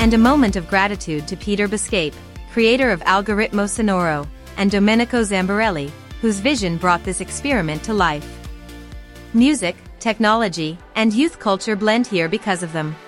and a moment of gratitude to Peter Biscape, creator of Algoritmo Sonoro, and Domenico Zambarelli, whose vision brought this experiment to life. Music, technology, and youth culture blend here because of them.